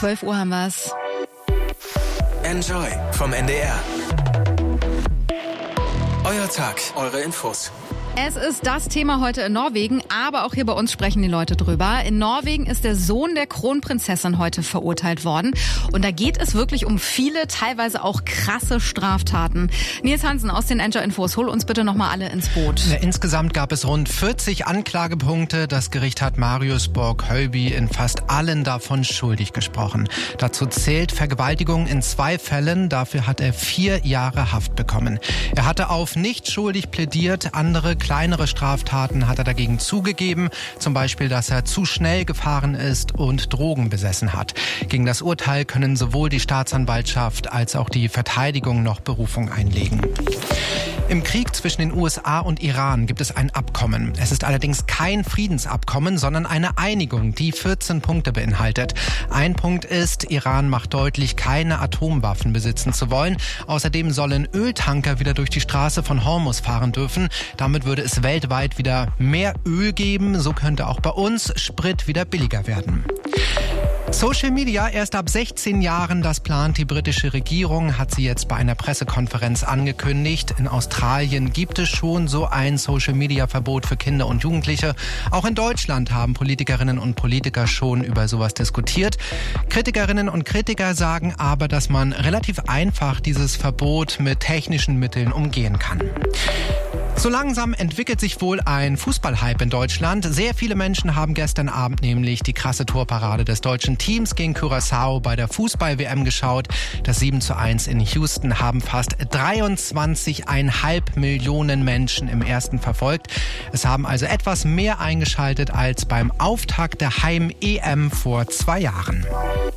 12 Uhr haben wir's. Enjoy vom NDR. Euer Tag, eure Infos. Es ist das Thema heute in Norwegen, aber auch hier bei uns sprechen die Leute drüber. In Norwegen ist der Sohn der Kronprinzessin heute verurteilt worden. Und da geht es wirklich um viele, teilweise auch krasse Straftaten. Nils Hansen aus den Enjoy-Infos, hol uns bitte nochmal alle ins Boot. Ja, insgesamt gab es rund 40 Anklagepunkte. Das Gericht hat Marius Borg-Høiby in fast allen davon schuldig gesprochen. Dazu zählt Vergewaltigung in 2 Fällen. Dafür hat er 4 Jahre Haft bekommen. Er hatte auf nicht schuldig plädiert. Andere kleinere Straftaten hat er dagegen zugegeben, zum Beispiel, dass er zu schnell gefahren ist und Drogen besessen hat. Gegen das Urteil können sowohl die Staatsanwaltschaft als auch die Verteidigung noch Berufung einlegen. Im Krieg zwischen den USA und Iran gibt es ein Abkommen. Es ist allerdings kein Friedensabkommen, sondern eine Einigung, die 14 Punkte beinhaltet. Ein Punkt ist, Iran macht deutlich, keine Atomwaffen besitzen zu wollen. Außerdem sollen Öltanker wieder durch die Straße von Hormuz fahren dürfen. Damit würde es weltweit wieder mehr Öl geben. So könnte auch bei uns Sprit wieder billiger werden. Social Media erst ab 16 Jahren, das plant die britische Regierung, hat sie jetzt bei einer Pressekonferenz angekündigt. In Australien gibt es schon so ein Social Media Verbot für Kinder und Jugendliche. Auch in Deutschland haben Politikerinnen und Politiker schon über sowas diskutiert. Kritikerinnen und Kritiker sagen aber, dass man relativ einfach dieses Verbot mit technischen Mitteln umgehen kann. So langsam entwickelt sich wohl ein Fußballhype in Deutschland. Sehr viele Menschen haben gestern Abend nämlich die krasse Torparade des deutschen Teams gegen Curaçao bei der Fußball-WM geschaut. Das 7:1 in Houston haben fast 23,5 Millionen Menschen im ersten verfolgt. Es haben also etwas mehr eingeschaltet als beim Auftakt der Heim-EM vor 2 Jahren.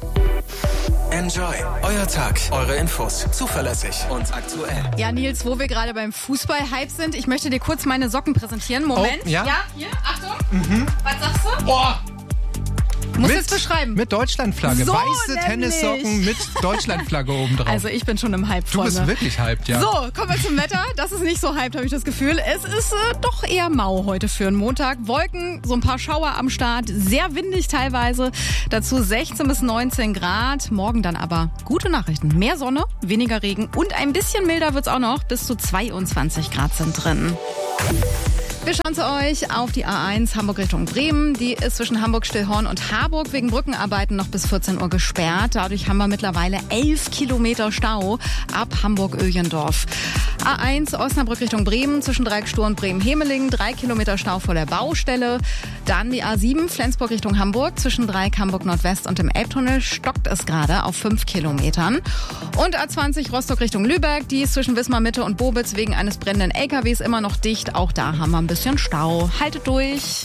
Enjoy, euer Tag, eure Infos, zuverlässig und aktuell. Ja, Nils, wo wir gerade beim Fußball-Hype sind, ich möchte dir kurz meine Socken präsentieren. Moment. Oh, ja? Ja, hier, Achtung. Was sagst du? Boah! Muss es beschreiben. Mit Deutschlandflagge. So Weiße nämlich. Tennissocken mit Deutschlandflagge oben drauf. Also ich bin schon im Hype, du Freunde. bist wirklich hyped, ja. So, kommen wir zum Wetter. Das ist nicht so hyped, habe ich das Gefühl. Es ist doch eher mau heute für einen Montag. Wolken, so ein paar Schauer am Start, sehr windig teilweise. Dazu 16 bis 19 Grad. Morgen dann aber gute Nachrichten. Mehr Sonne, weniger Regen und ein bisschen milder wird's auch noch. Bis zu 22 Grad sind drin. Wir schauen zu euch auf die A1 Hamburg Richtung Bremen. Die ist zwischen Hamburg-Stillhorn und Harburg wegen Brückenarbeiten noch bis 14 Uhr gesperrt. Dadurch haben wir mittlerweile 11 Kilometer Stau ab Hamburg-Öhlendorf. A1 Osnabrück Richtung Bremen zwischen Dreieckstur und Bremen-Hemelingen. 3 Kilometer Stau vor der Baustelle. Dann die A7 Flensburg Richtung Hamburg. Zwischen Dreieck Hamburg Nordwest und dem Elbtunnel stockt es gerade auf 5 Kilometern. Und A20 Rostock Richtung Lübeck. Die ist zwischen Wismar Mitte und Bobitz wegen eines brennenden LKWs immer noch dicht. Auch da haben wir ein bisschen Stau. Haltet durch.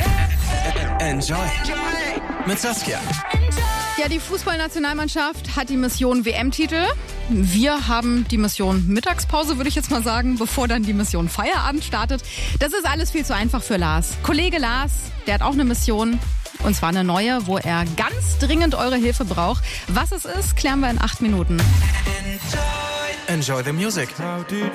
Enjoy mit Saskia. Ja, die Fußballnationalmannschaft hat die Mission WM-Titel. Wir haben die Mission Mittagspause, würde ich jetzt mal sagen, bevor dann die Mission Feierabend startet. Das ist alles viel zu einfach für Lars. Kollege Lars, der hat auch eine Mission. Und zwar eine neue, wo er ganz dringend eure Hilfe braucht. Was es ist, klären wir in 8 Minuten. Enjoy the music.